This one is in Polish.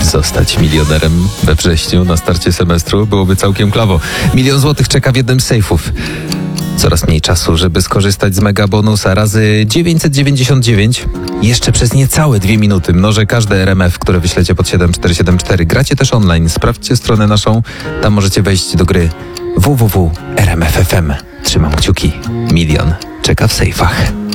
Zostać milionerem we wrześniu na starcie semestru byłoby całkiem klawo. 1 000 000 złotych czeka w jednym z sejfów. Coraz mniej czasu, żeby skorzystać z mega bonusa razy 999. Jeszcze przez niecałe 2 minuty mnożę każde RMF, które wyślecie pod 7474. Gracie też online. Sprawdźcie stronę naszą. Tam możecie wejść do gry www.rmf.fm. Trzymam kciuki. 1 000 000 czeka w sejfach.